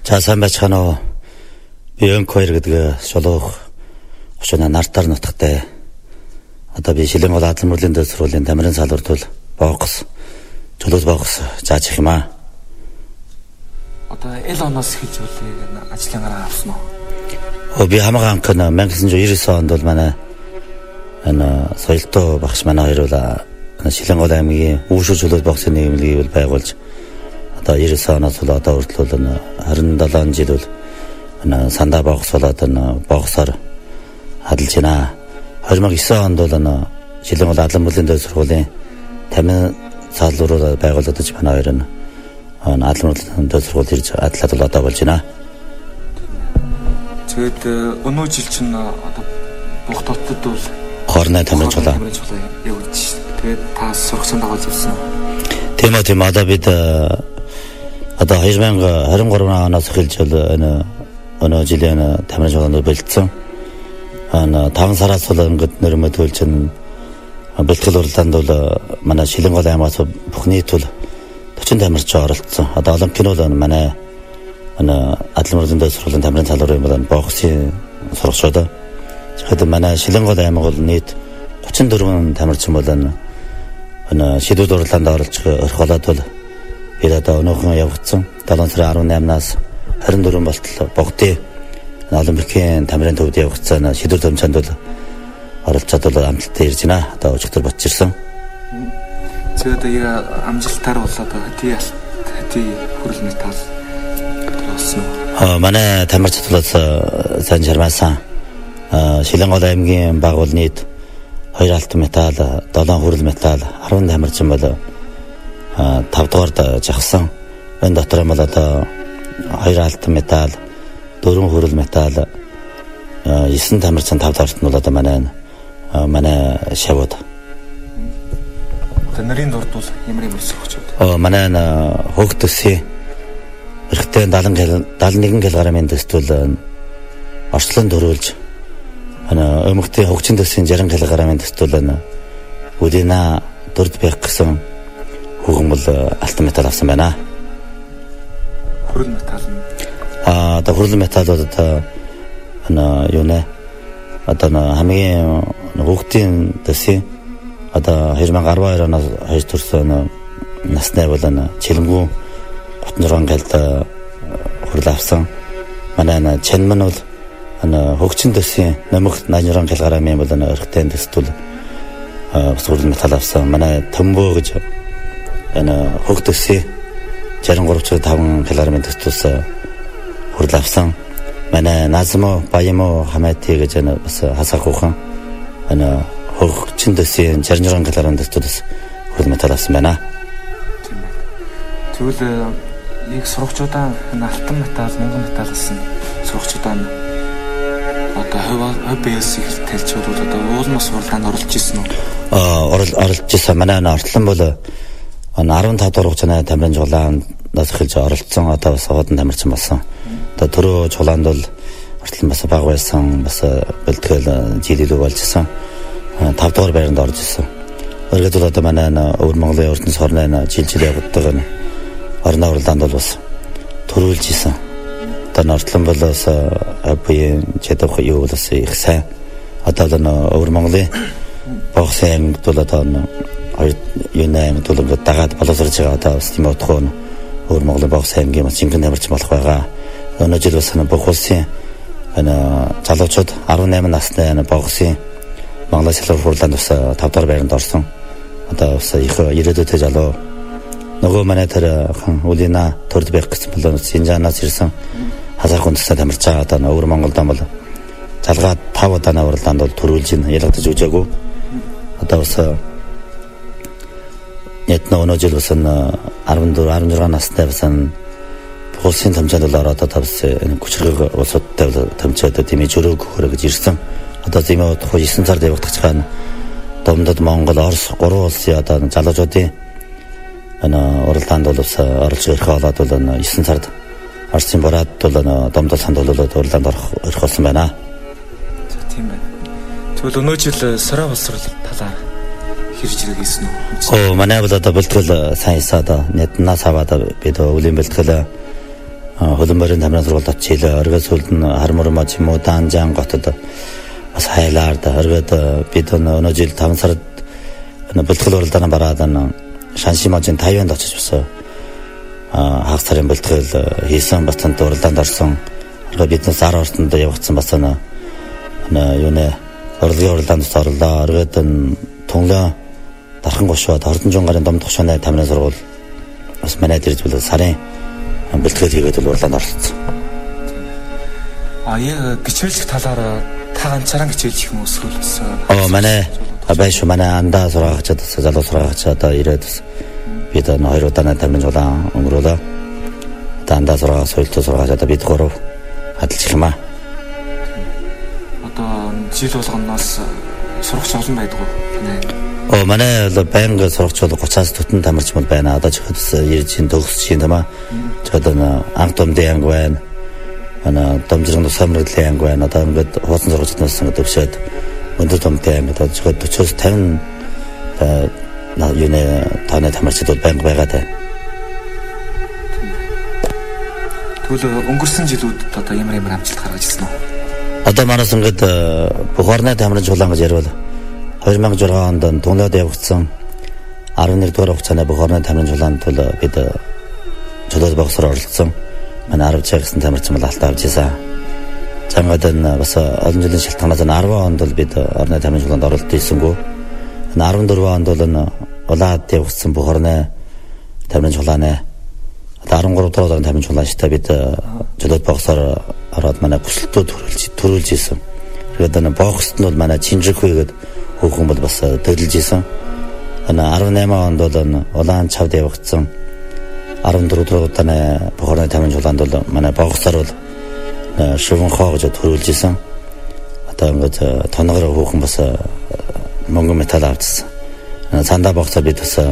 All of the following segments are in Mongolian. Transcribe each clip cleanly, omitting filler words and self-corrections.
За сайн байцгаана уу. Би Өнкоер гэдэг шулуух очно нартаар нутагтай. Одоо би Шилэн гол Адлан мөрлийн дэс сургуулийн тамирын салбарт бол богс чулуус богс зааж их юм аа. Одоо эл оноос хийж үлээ ажлын гараа авсан уу? Би хамаагаа анх нь 1999 онд бол манай соёлтой багш манай хоёр бол Шилэн гол аймгийн Үүшүр чулуус богсын нийгмийг байгуулж одоо 99 оноос бол одоо хүртэл 27 жил бол сандаа богс болоод богсоор хадалж байна. 2009 онд бол Шилэн гол Адлан мөрлийн дэс сургуулийн тамирын салбараар байгуулагдаж манай хоёр Адлан мөрлийн дэс сургууль ирж адлаад бол одоо болж байна. Тэгээд өнөө жил чинь одоо Буг дотод бол хорны тамирын чулаа явуулж шүү. Тэгээд та сургацсан дагуулж явсан. Тийм одоо бид одоо 2023 оноос эхэлж бол өнөө жилийн тамирын чулаанд бэлдсэн. 5 сараас бол ингээд нэрмэдүүлж бэлтгэл уралдаанд бол манай Шилэн гол аймагаас бүх нийт бол 40 тамирч оролцсон. Одоо олон кино бол манай Адлан мөрлийн дэс сургуулийн тамирын салбарын бол богсын сургагчдаа. Тэгэхээр манай Шилэн гол аймаг бол нийт 34 тамирчин бол шийдвэр уралдаанд оролж орхолоод бол бид одоо өнөөхон явагдсан 7 сарын 18-наас 24 болтол богдын Олимпикийн тамирын төвд явагдсан шийдвэр томчонд бол оролцоод бол амжилттай ирж байна. Одоо өчигдөр ботж ирсэн. Тэгээд яг амжилтаар болоод хэдий хүрэл металл болсон уу? Манай тамирчид бол сайн жармаасан. Шилэн гол аймгийн баг бол нийт 2 алтан металл, 7 хүрэл металл, 10 тамирчин бол 5 дугаар жагсан. Энэ дотор бол одоо 2 алтан металл, 4 хүрэл металл, 9 тамирчин 5 дугаарт нь бол одоо манай шавууд. Одоо нарийн дурд бол ямар сургагчд? Манай хөөгдөсийн эрхтэй 71 кг-ын дэстүүл орчлон дөрүүлж өмгтийн хөгжин дэсийн 60 кг-ын дэстүүл үдина дөрд байх гэсэн хүүхэн бол алтан металл авсан байна. Хүрэл металл нь одоо хүрэл металлууд одоо юу нэ одоо хамгийн хүүхдийн дэсийн одоо 2012 оноос хойш төрсөн насны бол чилэнгүү 36 гэлд хүрэл авсан. Манай чанман бол хөгжин дэсийн нэмэх 86 кг-ын бол эрхтэй дэстүүл хүрэл металл авсан. Манай төмбөө гэж хөгдөсийн 63.5 кг-ын дэстүүлс хүрэл авсан. Манай назмо баямо хамати гэж бас хасах хүүхэн хөгжин дэсийн 66 кг-ын дэстүүлс хүрэл металл авсан байна. Тэгвэл яг сургагчдаа алтан металл, мянган металл гэсэн сургагчдаа одоо хувь биеэс их талж бол одоо уулмас уралдаанд оролцож ирсэн үү? Оролцож ирсэн. Манай ортлон бол 15 дугаар хугацааны тамирын чулаанаас эхэлж оролцсон. Одоо бас хоодан тамирчин болсон. Одоо түрүү чулаанд бол ортлон бас баг байсан. Бас бэлтгэл жилилүү болж исэн. 5 дугаар байранд орж исэн. Өргөд бол одоо манай Өвөр Монголын ертөнц хорны жил явагддаг орны уралдаанд бол бас төрүүлж исэн. Одоо ортлон бол бас буян чадах юу бол их сайн. Одоо Өвөр Монголын богсын аймагт бол одоо юуны аймагт бол дагаад боловсрож байгаа. Одоо бас тийм утгагүй Өвөр Монголын богсын аймгийн маш жинхэнэ тамирчин болох байгаа. Өнөө жил бас бүх улсын залуучууд 18 насны богсын Монголын салбар хурлаанд бас 5 дахь байранд орсон. Одоо бас их ирээдүйтэй залуу нөгөө манай тэр үлина төрд байх гэсэн бол Синжаанаас ирсэн хасах хүндэсний тамирч байгаа. Одоо Өвөр Монголд бол залгаад 5 удааны уралдаанд бол төрүүлж ялгадаж үжээгүй. Одоо бас өнөө жил бас 14-16 настай бас улсын тамчаад бол ороод одоо бас хүчрэг улсуудтай тамчаад дэмэж өрөөг хөрөж ирсэн. Одоо зэмээ удахгүй 9 сард явагдах цаана Домдод Монгол, Орос 3 улсын одоо залуучуудын уралдаанд бол оролцож ирэх болоод бол 9 сард Орсын бораад бол Домдод санд бол уралдаанд орох болсон байна. Тийм байна. Тэгвэл өнөө жил сороо боловсрол талаар хэрж ирэх гэсэн үү? Манай бол одоо бэлтгэл сайн хийсэн одоо нэтнаас аваад бид өвлийн бэлтгэл хөлбөмбөрийн тамирын сургуульд очилоо. Оргиод сүлд нь Хармурмаа ч юм уу Данжаан готод бас хайлаард оргиод бид өнөө жил 5 сард бэлтгэл уралдааны бараад Шаншимажийн Тайванд очиж босоо. Хагас сарын бэлтгэл хийсэн, бас танд уралдаанд орсон. Оргиод биднээс 10 ортонд явагдсан бас юунэ урлагийн уралдаанд орлоо. Оргиод Тунлаа Дархан гушууд Ордонжон гарын дом тушааны тамирын сургууль бас манайд ирж бол сарын бэлтгэл хийгээд бол уралдаанд оролцсон. Яг гिचэлэх талаараа та ганцаараа гिचэлэх юм өсгөл бас. Манай байш манай андаа сургаагчид залуу сургаагч одоо ирээд бид 2 удаа тамирын жолоо өнгөрүүлээ. Андаа сургаа соёлтой сургаач одоо бид 3 хадгалчих юм аа. Одоо жил болгоноос сурагч олон байдаг уу? Манай бол байнга сурагч бол 30-аас бүтэн тамирч мод байна. Одоо ч ирж төгсөж чинь тамаа. Одоо анх домдын анги байна. Домжиргын тусгай мэргэжлийн анги байна. Одоо ингээд хуучин сургагчдаас ингээд өвшөөд өндөр домдын анги одоо 40-50 юуны таны тамирчид бол байнга байгаад байна. Тэгвэл өнгөрсөн жилүүдэд одоо ямар амжилт гаргаж ирсэн үү? Одоо манайс ингээд бүх орны тамирын чулаан гэж ярил 2006 онд Тунлаад явагдсан 11 дугаар хугацааны бүх орны тамирын чулаанд бол бид чулууд богсоор оролцсон. Манай 10 жигсэн тамирчин бол алтаа авч ирсэн. Цангад бас олон жилийн шалтгаанаас 10 онд бол бид орны тамирын чулаанд оролцож ирсэнгүй. 14 онд бол улаад явагдсан бүх орны тамирын чулааны 13 дугаар орны тамирын чулаан шигтэй бид чулууд богсоор ороод манай бүсэлтүүд төрүүлж ирсэн. Тэгээд богсод нь бол манай Чинжихүй гэдэг хүүхэн бол бас төдөлж исэн. 18 онд бол улаан чавд явагдсан. 14 дугаар удаа бүх орны тамирын чулаанд бол манай богсоор бол шивэнхоо гэж төрүүлж исэн. Одоо ингээд тоногор хүүхэн бас мөнгөн металл авчихсан. Цандаа богсоор бид бас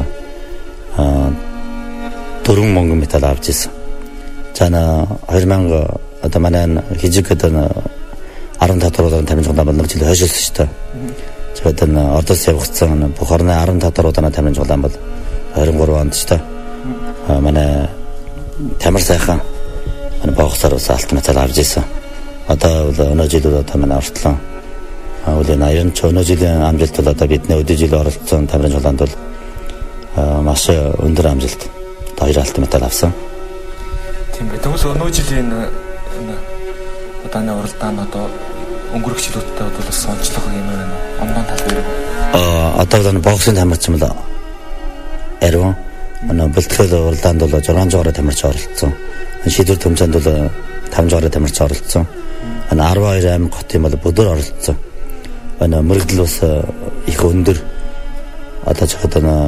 4 мөнгөн металл авч исэн. Цаана 2000 одоо манай хижиг гэдэг 15 дугаар удаа тамирын чулаан бол нэг жил хойшилсан шүү дээ. Тэгээд одоос явагдсан бүх орны 15 дугаар удаа тамирын чулаан бол 23 онд шүү дээ. Манай тамир сайхан манай богсоор бас алт металл авч исэн. Одоо бол өнөө жил одоо манай ортлон үлийн 90 ч өнөө жилийн амжилт бол одоо бидний өдөр жил оролцсон тамирын чулаанд бол маш өндөр амжилт 2 алт металл авсан. Тийм бай. Тэгвэл өнөө жилийн удааны уралдаан одоо өнгөрөх жилүүдтэй бол бас онцлог юм байна. Ондон тал дээр. Одоо бол боксын тамирчин бол Эрвэн бэлтгэл уралдаанд бол 6 жигоор тамирч оролцсон. Шийдвэр төмцөнд бол 5 жигоор тамирч оролцсон. 12 аймаг хотын бол бүдэр оролцсон. Мөрөгдөл бас их өндөр. Одоо ч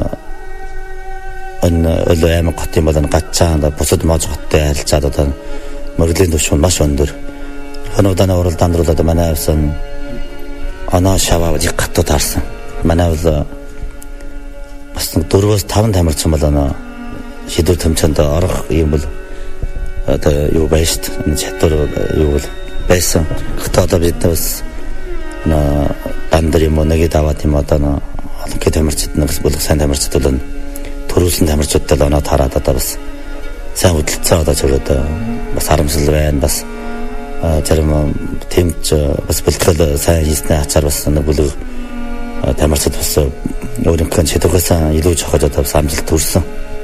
өл аймаг хотын бол гацаанд бусад мож хоттой харилцаад одоо мөрөгдлийн түвшин маш өндөр. Удааны уралдаанд бол одоо манай авсан оноо шаваа их гатуу таарсан. Манай бол бас 4-5 тамирчин бол шийдвэр төмцөнд орох юм бол одоо юу байж чадвар юу бол байсан. Гэхдээ одоо бид бас бандар юм уу нэгэд аваад юм одоо олонхи тамирчид нэг болох сайн тамирчид бол төрүүлсэн тамирчидтай л оноо таараад одоо бас сайн хөдөлцөө одоо чиглээд бас харамсал байна. Бас зарим тэмч бас бэлтгэл сайн хийснээр ачаар бас нэг бүлэг тамирчид бас өөрийнхөө чадвараас илүү жохож одоо бас амжилт төрсөн.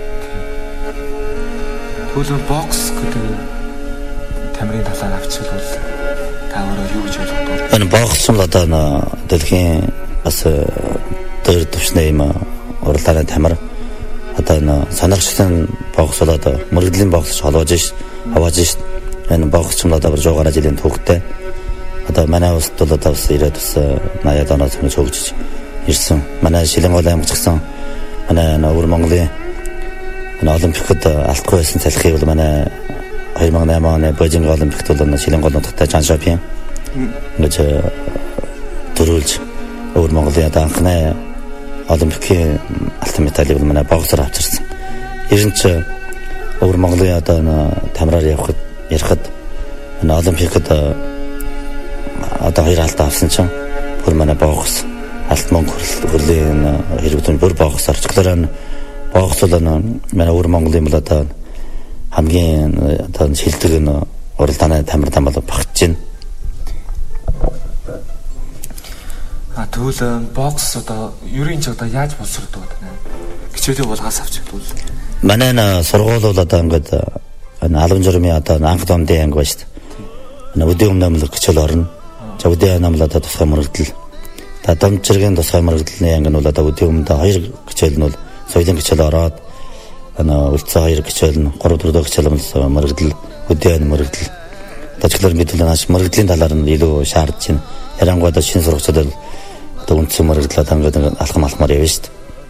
Тэгвэл бокс гэдэг тамирын талаар авчвал та өөрөө юу гэж ойлгох вэ? Энэ бокс нь одоо дэлхийн бас дээр төвшнээ юм уралдааны тамир одоо сонирхолтой бокс бол одоо мөрөгдлийн бокс холоож аваад ш. Энэ бокс нь одоо 6 жилийн түүхтэй. Одоо манай улсад бол одоо бас ирээд бас 80-аад оноос хөгжиж ирсэн. Манай Шилэнгол аймагч гэсэн манай өвөр Монголын олимпикт алтгүй байсан салхийг бол манай 2008 оны Бээжинг олимпикт бол Шилэнгол нутагтай Жан Шопин гэж төрүүлж өвөр Монголын одоо анхны олимпикийн алтан медалийг манай боксоор авчирсан. Ер нь ч өвөр Монголын одоо тамираар ярихад олимпикт одоо 2 алтан авсан чинь бүр манай бокс алт мөнгө хөрлийн хэрэгтэн бүр бокс орчихлоо. Бокс бол манай өвөр Монголын бол одоо хамгийн одоо шилдэг уралдааны тамирдан бол багтж байна. Тэгвэл бокс одоо ерөнхийд ч одоо яаж боловсрдог вэ? Хичээлээ болгоос авчихвал манай сургууль бол одоо ингээд албан журмын одоо анх домдын анги байна шүү дээ. Өдөө өмнө хичээл орно. За өдөө намл одоо тусгай мөрөгдөл. Та домжиргийн тусгай мөрөгдөлний анги нь бол одоо өдөө өмнө 2 хичээл нь бол соёлын хичээл ороод үлцээ 2 хичээл нь 3-4 дэх хичээл мөрөгдөл, өдөө мөрөгдөл. Тэгэлэр бид бол нааш мөрөгдлийн талаар нь илүү шаардж байна. Ярангуйда шинэ сургуулиуд одоо үндсэн мөрөгдөл одоо ингээд алхамаар явна шүү дээ.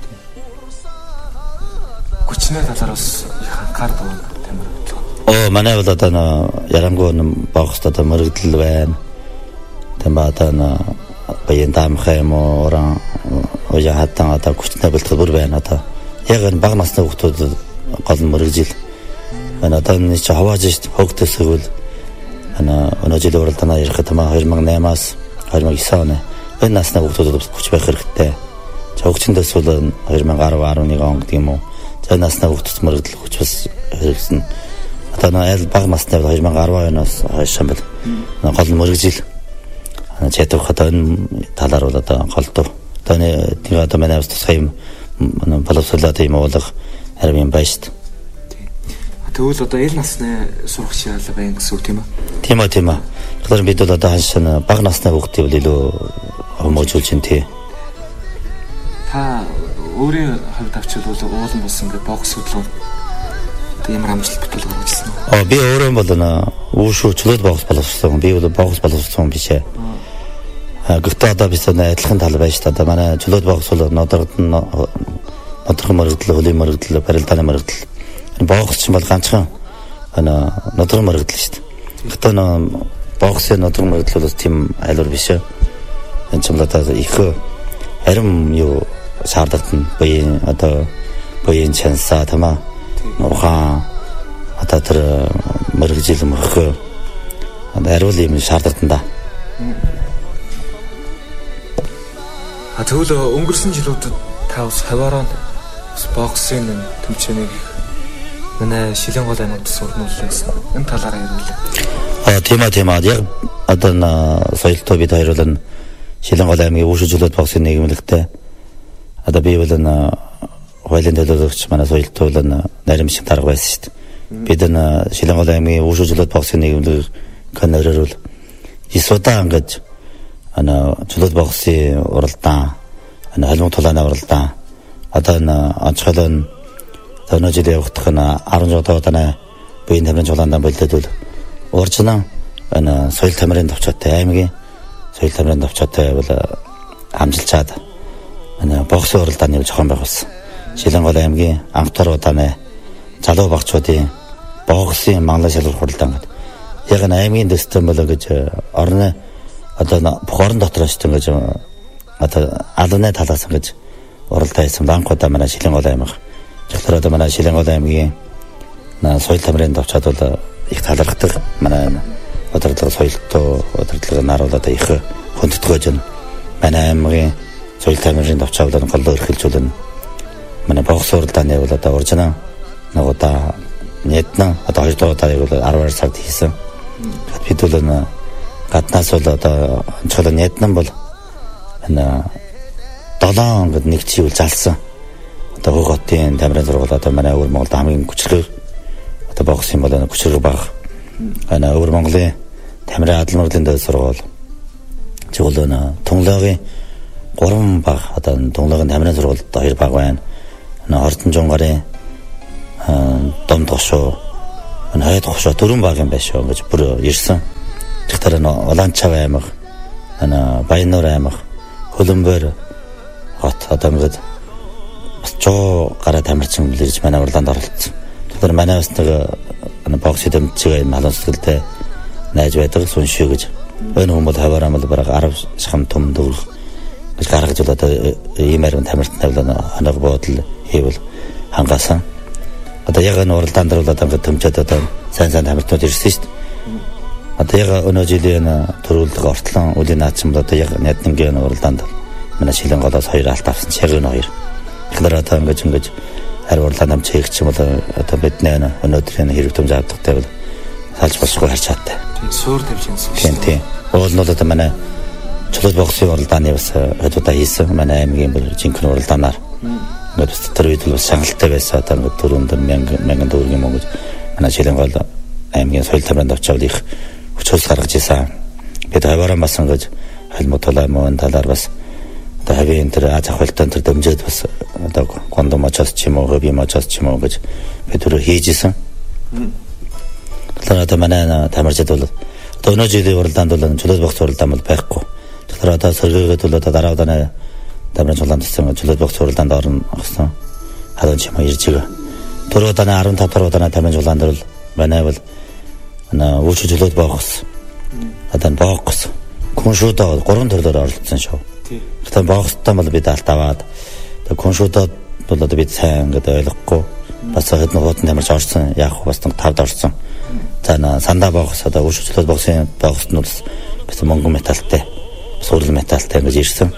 Хүчний талаар бас их анхаардаг тамир. Манай бол одоо ярангуй богс одоо мөрөгдөл байна. Тэмээ одоо баян даамх юм уу орон ожаа хатан одоо хүчний бэлтгэл байна одоо. Яг энэ бага насны хүүхдүүд гол мөрөгжил. Одоо энэ чи хавааж шүү дээ. Хөгтөсгөл өнөө жил уралдаанаа ярих тэмээ 2008-аас 2009 оны энэ насны хүүхдүүд хүч байх хэрэгтэй. Хөгчнөөс бол 2010-11 он гэдэг юм уу. За насны хүүхдүүд мөрөгдөл хүч бас хэрэгсэн. Одоо айл бага насны 2010 оноос хойш юм бол гол мөрөгжил. Чэтвх одоо энэ талаар бол одоо голдов. Одоо одоо манай бас тусгай юм боловсруулаад юм болох харин юм байна шүү дээ. Тэгвэл одоо ил насны сурагч яалаа байна гэсэн үг тийм үү? Тийм ээ. Тэгэхээр бид бол одоо ханш бага насны хүүхдийг бол илүү хөнгөлүүлж байна тий. Та өөрийн хувьд авчвал уулан болсон гэдэг бокс хөдөлгөөн ямар амжилт бүтээл гаргажсэн үү? Би өөрөө бол үүшүү чөлөөт бокс боловсруулсан. Би бол бокс боловсруулсан биш ээ. Гэхдээ одоо бид адилхан тал байж та одоо манай чөлөөт бокс бол нодорхон мөрөгдөл, хөлийн мөрөгдөл, барилдааны мөрөгдөл. Бокс ч бол ганцхан нодорхон мөрөгдөл шүү дээ. Гэхдээ боксын нодорхон мөрөгдөл бол тийм айлуур биш ээ. Энэ ч бол одоо их харин юу шаардлагатай буян одоо буян чанса тамаа нухан одоо тэр мөрөгжил мөрөх ариул юм шаардлагатай да. Тэгвэл өнгөрсөн жилүүдэд та бас хаваараа боксын тэмцээнийг манай Шилэн гол аймагт сурнуулсан гэсэн. Энэ талаараа ярил. Тийм ээ. Яг одоо соёлтой бид хоёр бол Шилэн гол аймгийн үүшүүлжүүлэлт боксын нийгэмлэгтэй. Одоо би бол хуулийн төлөөлөгч манай соёлтой бол нарийн шиг дарга байсан шүү дээ. Бид Шилэн гол аймгийн үүшүүлжүүлэлт боксын нийгэмлэг канараар бол исудаа ингэж чөлөөт боксын уралдаан, холимог тулааны уралдаан. Одоо онцгойлон өнөө жил явагдах 16 удаа буян тамирын чулаандан болдод бол уржнан соёл тамирын товчоотой аймгийн соёл тамирын товчоотой бол хамжилчаад боксын уралдааны зохион байгуулсан. Шилэн гол аймгийн анх төр удааны залуу багчуудын боксын манлай шалгуур хуралдаан гэдэг. Яг аймгийн дэстэн болоо гэж орны одоо бүх орон дотроос ингэж одоо алууны талаас ингэж уралдаа хийсэн банкудаа манай Шилэн гол аймаг. Тэгэхээр одоо манай Шилэн гол аймгийн соёл тамирын товчоод бол их талархдаг. Манай удирдлага соёлтой удирдлагыг наруул одоо их хүндэтгэж байна. Манай аймгийн соёл тамирын товчоод голлоо эрхэлжүүлнэ. Манай бокс уралдааны бол одоо уржнаа нэг удаа нийтнээ одоо 2 дахь удааг бол 12 сард хийсэн. Бид бол гаднаас бол одоо онцгой нийтнээ бол 7 гэд нэг чивэл залсан. Одоо Хотын тамирын сургууль одоо манай өвөр Монголд хамгийн хүчрэг одоо боксын бол хүчрэг баг. Өвөр Монголын тамирын адлын дэд сургууль. Зөвлөн Тунлагын 3 баг одоо Тунлагын тамирын сургуульд 2 баг байна. Ордон Жунгарын дом тошоо хойд тошоо 4 баг юм байна шүү гэж бүр ирсэн. Тэгэхээр Улаанчав аймаг, Баяннуур аймаг, Хөлбөмбөр хот одоо ингээд чоо гараа тамирчин билэрж манай уралдаанд оролцсон. Тэгэхээр манай бас нэг бокс дэвчгээ малын сэтгэлтэй найз байдаг сүншүү гэж. Энэ хүмүүс хаваараа мал бараг 10 шахам том дөрв гэж гаргаж одоо ийм арим тамиртан тавлаа ханаг бодол хийвэл хангаасан. Одоо яг энэ уралдаанд бол одоо ингээд төмчөд одоо сайн тамиртнууд ирсэн шүү дээ. Одоо яг өнөө жилийн төрүүлдэг ортлон үлийн наадсан бол одоо яг Няднгийн уралдаанд манай Шилэн голоос 2 алт авсан. Яг энэ 2. Тэгэхээр одоо ингэж харин урлаа намч хийх ч юм бол одоо бидний өнөөдрийн хэрэг дүн заавдагтай бол салж болохгүй харж чадтай. Суур тавьж юмсан. Тийм. Уул нь бол одоо манай чулууд богсын уралдааны бас хөдөлთა хийсэн. Манай аймгийн бол жинхэнэ уралдаанаар ингээд бас тэр үед бол шаналтай байсан. Одоо ингээд 400,000 төгрөгийн мөнгө манай Шилэнгол аймгийн соёл тамиранд очоод их хүчрэл гаргаж ирсэн. Бид хаваараа бас ингээд холмотолаа мөн талаар бас одоо хавийн тэр аз ахуйлтан тэр дэмжээд бас одоо гондом очоод ч юм уу хобби очоод ч юм уу гэж бид түрүү хийж исэн. Тэгэхээр одоо манай тамирчид бол одоо өнөө жилийн уралдаанд бол чулууд богц уралдаан бол байхгүй. Тэгэхээр одоо сэргээгээд бол одоо дараа удааны тамирчин чулаанд гэсэн чулууд богц уралдаанд орно гэсэн хадан ч юм ирж байгаа. Түрүү удааны 15 дахь удааны тамирчин чулаанд бол манай бол өвчл чулууд богц одоо богц күншүүдээ 3 төрлөөр оролцсон шүү. Тэгэхээр богцтой бол бид алт аваад күншүүдээ бол одоо бид сайн ингээд ойлгохгүй бас хэдэн хуудан тамирч орсон яг бас 5-д орсон. За сандаа богц одоо өвчл богцын богцт нь бас мөнгө металлтай сурал металлтай гэж ирсэн.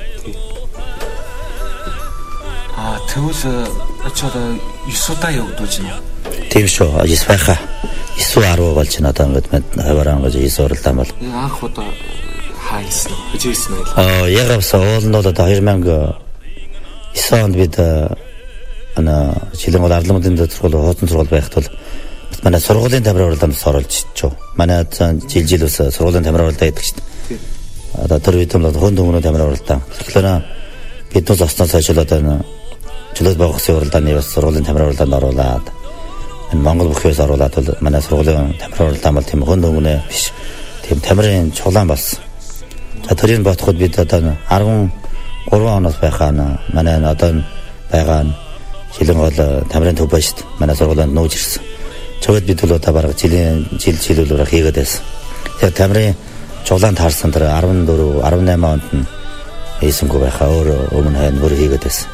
Тэгвэл очоод 9 удаа явагдуулж байна. Тийм шүү. 9 байха. 9-10 болж байна одоо ингээд хаваараа ингэж 9 уралдаан бол. Анх удаа хайсан уу? Хижээсэн үү? Ягавс уул нь бол одоо 2009 онд бид Шилэнгол арлмуудын дэвтрүүл хуучин сургууль байхад бол манай сургуулийн тамирын уралдаанд оролж чив. Манай жил ус сургуулийн тамирын уралдаан гэдэг чинь. Одоо тэр үед бол хөнд өмнө тамирын уралдаан. Тэгэхээр бид нь зосноо цаашаа одоо чулууд богцын уралдааны бас сургуулийн тамирын уралдаанд оруулаад энэ Монгол бүхээс оруулаад бол манай сургуулийн тамирын уралдаан бол тийм хөнд өмнө биш. Тийм тамирын чулаан болсон. За тэрийг бодоход бид одоо 13 оноос байхаа манай одоо байгаа Шилэнгол тамирын төв ба шүү дээ. Манай сургуулиуд нууж ирсэн. Чөөхөд бид бол одоо бараг жилүүлээр хийгээд байсан. Тэгэхээр тамирын чулаан таарсан тэр 14 18 онд нь хийсэнгүй байхаа өөр өмнө хань бүр хийгээд байсан.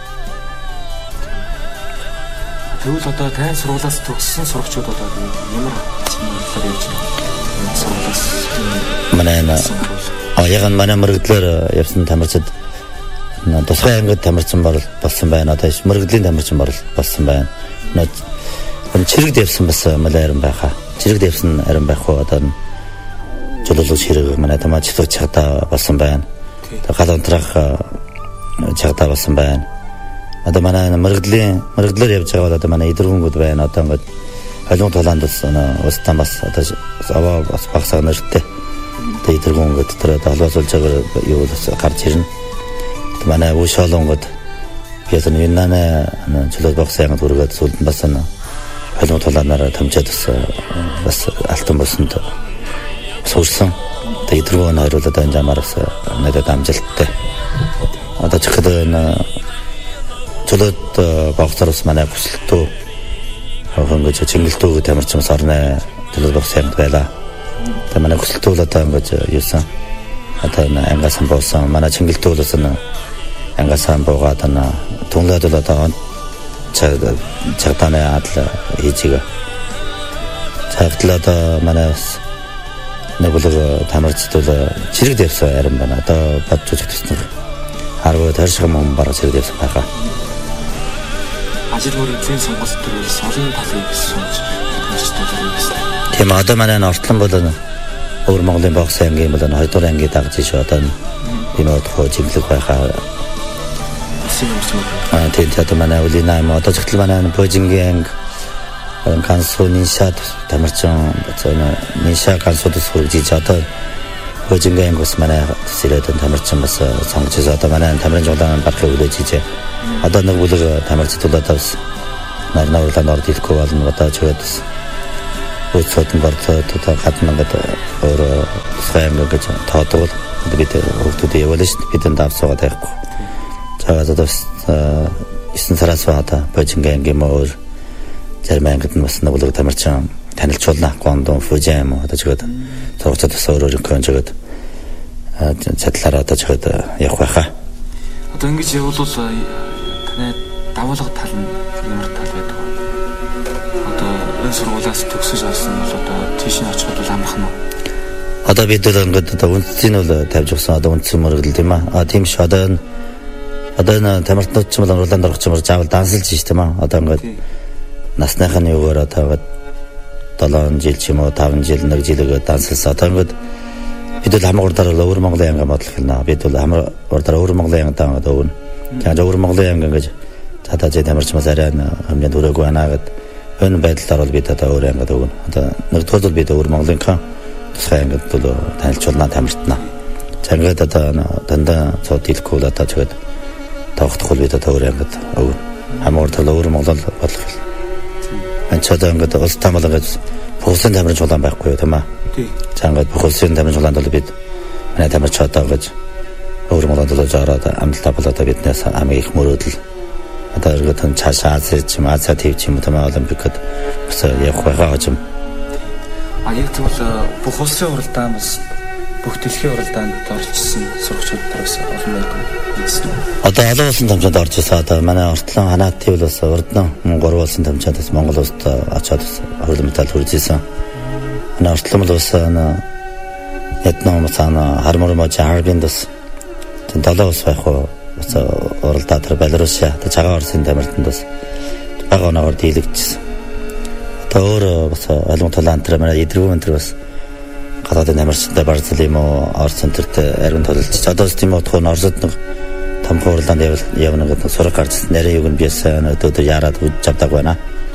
Тэгвэл одоо тань сургуулиас төгссөн сурагчид одоо ямар чиглэлээр явж байна? Сургуулиас манай мөрөгдлөөр явсан тамирчид тусгай ангид тамирчин болсон байна. Одоо мөрөгдлийн тамирчин болсон байна. Чирэгд явсан бас малайран байхаа. Чирэгд явсан арин байх уу одоо жолоолж хэрэг манай тамаач чагтаа болсон байна. Галантрах чагтаа болсон байна. Одоо манай мөрөгдлөөр явж байгаа бол одоо манай идэргүнгүүд байна. Одоо ингээд холон толонд устан бас одоо аваа бас багсаа нэртэй. Одоо идэргүнгүүд тэр холоосулж байгаа юу бас гарч ирнэ. Манай ушаалонгод яасан юннаа чулууд богцын төргээд сүлд бас холон толооноор тамчаад бас алтан босонд суурсан. Тэгээ идэргүн хоёроо одоо энэ замаар бас надад амжилттай. Одоо чихэд чулууд богцоор бас манай бүсэлтөө хөнгөж чингэлтөө тамирчмас орны чулууд богцын байлаа. Тэгээ манай бүсэлтөө л одоо ингэж юусан. Одоо ангасан боосон манай чингэлтөө л сан ангасан буугаад түнлээд л одоо чагтаны адал хийжигээ. Цагтлаа одоо манай нэглэг тамирчид бол чирэг дэвсэн арим байна. Одоо бодж үзсэн. Харгуу тарших юм бараг чирэг дэвсэн байгаа. Ажил мөрөгдлийн сонгуульд төрөл солон талыг сонж тамирчдад ирсэн. Тийм одоо манай ортлон бол өөр Монголын богцын ангийн бол 2 дугаар ангийн дагж шүү. Одоо энэ одох чиглэг байхаа. Тийм одоо манай үлинаа одоо зөвхөн манай Божингийн ганцуу нишад тамирчин ниша ганцууд сургаж одоо Божингийн бас манай сэрэдэн тамирчин бас сонгож одоо манай тамирын жолоон барахыг үлээж хийж одоо нэг бүлэг тамирчид бол одоо нарнаурлан орд ирэхгүй болно одоо чөөд өцөдөн борцоод одоо гадна ингээд өөр сайн гэж тоодог бид хөвгүүд явуулж шүү дээ бидэнд авсуугаад байхгүй. За одоо 9 сараас одоо Божингийн ангийн мөр зарим ангид нь бас нэг бүлэг тамирчин танилцуулна. Гондон Фужим одоо чигэд сургацад бас өөрөөр хөнжөөд цадлаараа одоо чигэд явах байхаа. Одоо ингэж явуулвал таны давуулга тал нь ямар тал байдаг вэ? Одоо энэ сургуулиас төгсөж авсан бол одоо тийш нь очиход бол амарх нь. Одоо бид л ингээд одоо үнцийг нь бол тавьж өгсөн одоо үнцэн мөрөглөл тийм аа. Тийм ш одоо Одоо энэ тамирчнууд ч юм бол уралдаанд орох юм бол заавал дансалж шүү дээ маа. Одоо ингээд насных нь юугаар одоо 7 жил ч юм уу 5 жил 1 жилгээ дансалсан. Одоо ингээд бид бол хамаг урдаар өвөр Монголын анги бодлох хэлнэ. Бид бол хамаг урдаар өвөр Монголын анги таагаад өгнө. Тэгээд өвөр Монголын анги ингээд цаатаа тамирчмаас арай өмнө өрөөгүй байна гэд энэ байдлаар бол бид одоо өөр анги өгнө. Одоо нэгдүгээр бол бид өвөр Монголынхаа тусгай ангид бол танилцуулна тамирчнаа. За ингээд одоо дандаа цоо дийлэхгүй л одоо тэгээд тавхдахгүй бид одоо өөр ангид өгнө. Хамаг урдаар өвөр Монгол бодлох хэл. Анчаад ингээд улс тамал ингээд бүхэлдээ тамирч улаан байхгүй юу тийм аа. За ингээд бүхэлдээ тамирч улаанд бол бид манай тамирч одоо гэж өвөр Монголд л жаараад амлалтаа болоод биднээс амиг их мөрөөдөл одоо иргэдэн цаашаа Азия төв ч юм уу тийм олимпикод бас явах байгаа гэж юм. Яг тэгвэл бүх улсын уралдаан бас бүх дэлхийн уралдаанд оролцсон сурагчдаас олон байдаг. Одоо олон улсын тамирчид орж ирсэн. Одоо манай Ортлон Ханаат төв бас урдсан 3 улсын тамирчид бас Монгол улсад очиод хөрөлт медаль хүргэсэн. Манай Ортлон бол бас Вьетнам хармормож Харбинд бас 7 улс байх уу бас уралдаа тэр Белоруссия цагаан Орсын тамирчид бас бага оноор дийлэгдсэн. Одоо өөр бас ойлгомжтой лантер манай эдгүүн энэ бас гадаадын тамирчидтай Барзал юм уу Орос центртэй аргын төлөлдөж одоо тийм утгаар Оросд нэг том хурлаанд явна гэдэг сураг гарч нэрээ юг нь биясан өдөө яраад удаждаг байна.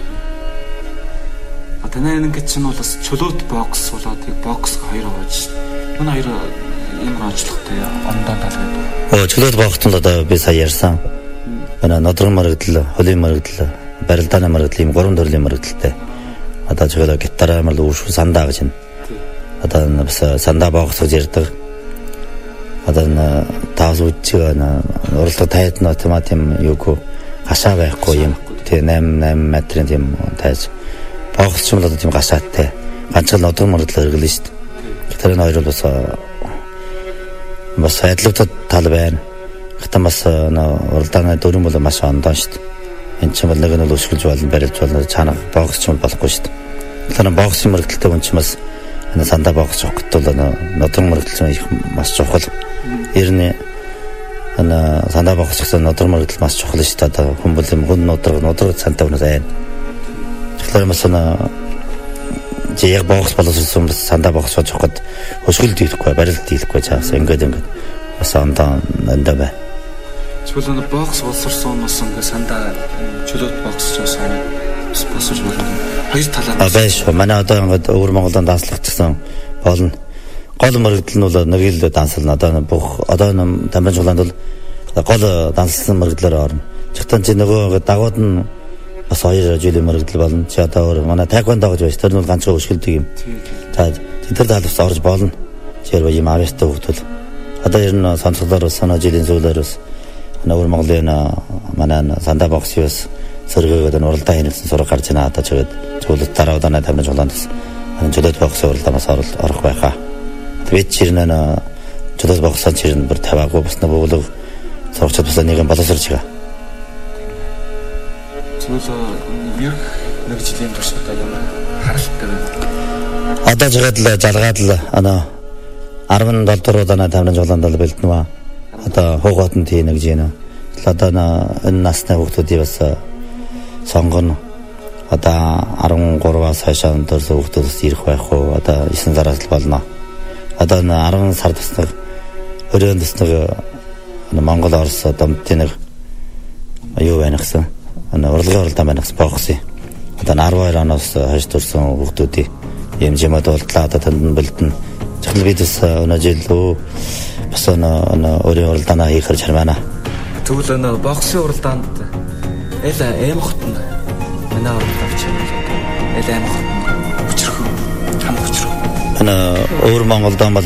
Танай ингээд чинь бол бас чөлөөт бокс болоод яг бокс хоёр хооч. Энэ хоёр ямар ажлахтай ондоо талгаад. Чөлөөт боксд одоо би сая ярьсан. Манай нодрон мөрөгдөл, хөлийн мөрөгдөл, барилдааны мөрөгдөл ийм 3 төрлийн мөрөгдөлтэй. Одоо чөлөө гитар амар үүшүү сандаа гэж байна. Одоо бас сандаа бокс гэж ярьдаг. Одоо таас үчиг уралдаг тайд тийм юугүй гашаа байхгүй юм. Тэгээ 8 метрийн тийм тайз. Бокс ч юм одоо тийм гашаатай. Ганцхан нодрон мөрөгдөл хэрэглэн шүү дээ. Гитарын хоёр бас адилхан тал байна. Гэтэ бас уралдааны дөрөв бол маш ондоо шүү дээ. Энд чинь бол нэг нь өсгөлж болно, барилж болно. Цаана бокс ч болохгүй шүү дээ. Тэгэхээр боксын мөрөгдөлтэй хүн ч бас сандаа бокс жоох гэдэг бол нодрон мөрөгдөл их маш чухал. Ер нь сандаа бокс гэсэн нодрон мөрөгдөл маш чухал шүү дээ. Хүн бол хүн нодрог цантай хүнээс айн. Тэгэхээр бас яг бокс боловсруулсан бас сандаа бокс жоох гэдэг өсгөл дийлэхгүй, барилт дийлэхгүй цаас ингээд бас ондоо байна. Тэгвэл бокс боловсруулсан бас ингээд сандаа чөлөөт бокс ч бас босож болно. Хоёр талаар байж манай одоо ингээд өвөр Монголд данслагдсан болно. Гол мөрөгдөл нь бол нэг л данслна. Одоо бүх одоо тамирч улаанд бол гол данслсан мөрөгдлөөр орно. Чихтан чи нөгөө дагууд нь бас 2 жилийн мөрөгдөл болно. Чи одоо өөр манай тайквондо гэж байна. Тэр нь бол ганцхан өшгөлдөг юм. За тэр талаас орж болно. Тэр юм авьяастай хөвгдөл. Одоо ер нь сонсголоор бас санаа жилийн зүйлээр бас өвөр Монголын манай сандаа боксиос сөргөөд уралдаа хийсэн сураг гарч байна. Одоо чигээд зөвлөлт дараа удаанаа тамирч улаанд чөлөөт боксын уралдаанаас орох байхаа. Тэгээд чирнэ чөлөөт боксын чирнэ бүр таваагүй бас нэг сурагчид бас нэг боловсрож байгаа. Зөвлөө ер нэг жилийн турш одоо ямар харалттай байна. Одоо жигээд л жалгаад л 17 дуруу данаа тамирч улаанд л бэлдэнэ. Одоо хугатан тий нэг жийнэ. Одоо энэ насны хүүхдүүдийн бас сонгоно. Одоо 13-аас хойшоо төрсөн хүүхдүүдс ирэх байх уу? Одоо 9 сараас л болно. Одоо 10 сар тусдаг өрөөнд тусдаг Монгол Орос домтын нэг юу байна гэсэн. Урлагийн уралдаан байна гэсэн бокс. Одоо 12 оноос хойш төрсэн хүүхдүүдийн эмчмэд болтлаа одоо танд бэлдэн. Зөвхөн бид бас өнөө жил бас өөрийн уралдаанаа хийхээр чармана. Тэгвэл боксын уралдаанд эл аймагт нь манай уралдаан чинь эл аймагт хүчрэх хам хүчрэх. Өвөр Монголд бол